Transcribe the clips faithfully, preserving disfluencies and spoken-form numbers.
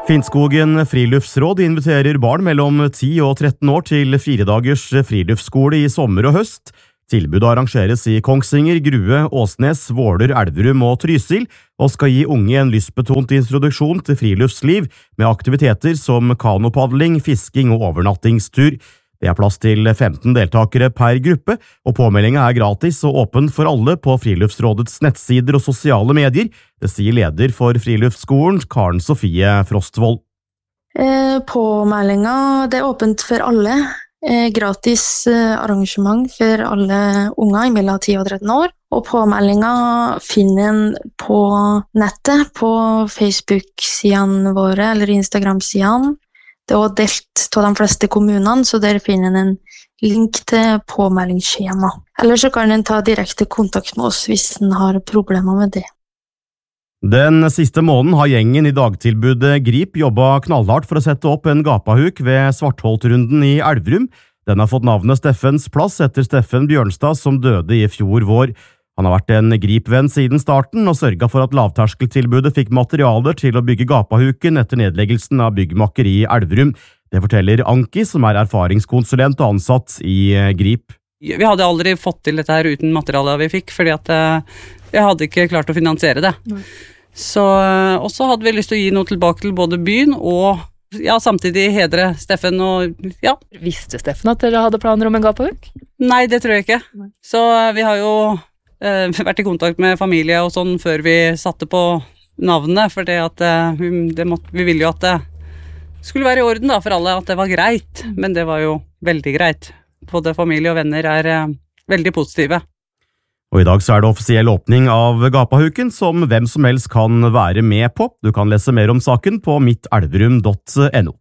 Finnskogen friluftsråd inviterer barn mellom ti og tretten år til fire dagers friluftsskole i sommer og høst. Tilbudet arrangeres i Kongsvinger, Grue, Åsnes, Våler, Elverum og Trysil, og skal gi unge en lystbetont introduksjon til friluftsliv med aktiviteter som kanopadling, fisking og overnattingstur. Det er plass til femten deltakere per gruppe, og påmeldingen er gratis og åpen for alle på Friluftsrådets nettsider og sosiale medier. Det sier leder for Friluftsskolen, Karen Sofie Frostvold. Eh, påmeldingen det er åpent for alle. Eh, gratis eh, arrangement for alle unger mellom ti og tretten år. Og påmeldingen finner en på nettet, på Facebook-sidene våre eller Instagram-sidene. Det er også delt av de fleste kommunene, så der finner en en link til påmeldingsskjema. Eller så kan en ta direkte kontakt med oss hvis en har problemer med det. Den siste måneden har gjengen i dagtilbudet Grip jobbet knallhardt for å sette opp en gapahuk ved Svartholtrunden i Elverum. Den har fått navnet Steffens plass etter Steffen Bjørnstad som døde i fjor vår. Han har vært en Grip-venn siden starten og sørget for at lavterskeltilbudet fikk materialer til å bygge gapahuken etter nedleggelsen av byggmakker i Elverum. Det forteller Anki, som er erfaringskonsulent og ansatt i Grip. Vi hadde aldri fått til dette her uten materialet vi fikk, fordi at jeg hadde ikke klart å finansiere det. Mm. Så også hadde vi lyst til å gi noe tilbake til både byen og ja, samtidig hedre Steffen og ja. Visste Steffen at dere hadde planer om en gapahuk? Nei, det tror jeg ikke. Nei. Så vi har jo eh, vært i kontakt med familie og sånn før vi satte på navnet, for det at eh, det måtte, vi ville jo at det skulle være i orden da, for alle, at det var greit, men det var jo veldig greit. Både familie og venner er eh, veldig positive. Og i dag så er det offisiell åpning av gapahuken som hvem som helst kan være med på. Du kan lese mer om saken på mittelverum punktum no.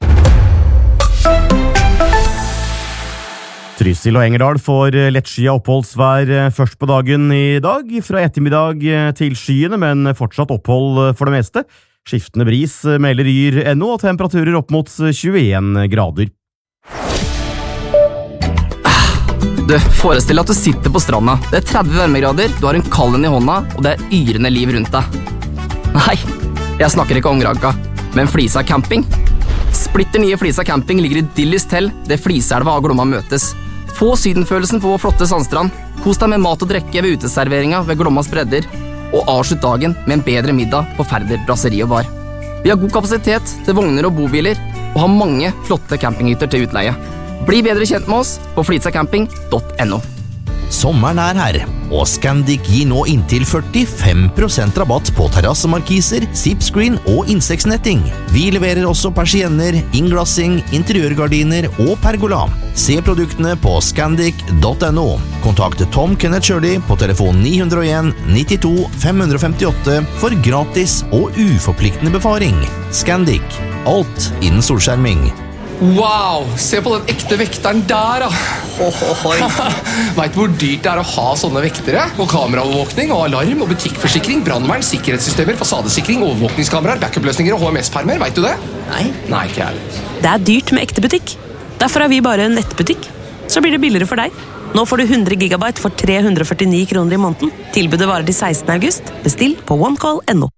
Trysil og Engerdal får lettskia oppholdsvær først på dagen i dag, fra ettermiddag til skyene, men fortsatt opphold for det meste. Skiftende bris melder yr punktum no og temperaturer opp mot tjueen grader. Du, forestill deg at du sitter på stranda. Det er tretti varmegrader, du har en kallen i hånda, og det er yrende liv rundt deg. Nei, jeg snakker ikke om Granka, men Flisa camping. Splitter nye Flisa camping ligger idyllisk til, der Fliselva og Glomma møtes. Få sydenfølelsen på flotte sandstrand. Kos deg med mat og drikke ved uteserveringa ved Glommas bredder, og avslutt dagen med en bedre middag på Færder brasseri og bar. Vi har god kapasitet til vogner og bobiler, og har mange flotte campinghytter til utleie. Bli bedre kjent med oss på flitsacamping punktum no. Sommeren er her, og Scandic gir nå inntil førtifem prosent rabatt på terrassemarkiser, zipscreen og insektnetting. Vi leverer også persienner, innglassing, interiørgardiner og pergola. Se produktene på scandic punktum no. Kontakt Tom Kenneth Shirley på telefon ni null en nittito fem fem åtte for gratis og uforpliktende befaring. Scandic, alt innen solskjerming. Wow, se på den ekte vekteren der da. Vet du hvor dyrt det er å ha sånne vektere? Og kameraovervåkning og alarm og butikkforsikring, brandvern, sikkerhetssystemer, fasadesikring, overvåkningskameraer, backup-løsninger og H M S-permer, vet du det? Nei. Nei, ikke jeg. Det er dyrt med ekte butikk. Derfor er vi bare en nettbutikk. Så blir det billigere for deg. Nå får du hundre gigabyte for tre hundre og førtini kroner i måneden. Tilbudet varer til sekstende august. Bestill på onecall punktum no.